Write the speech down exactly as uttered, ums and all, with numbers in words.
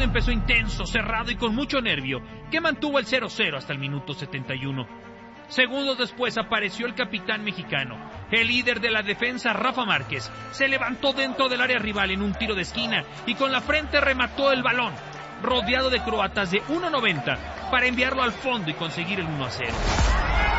partido empezó intenso, cerrado y con mucho nervio, que mantuvo el cero cero hasta el minuto setenta y uno. Segundos después apareció el capitán mexicano. El líder de la defensa, Rafa Márquez, se levantó dentro del área rival en un tiro de esquina y con la frente remató el balón, rodeado de croatas de uno noventa, para enviarlo al fondo y conseguir el uno a cero.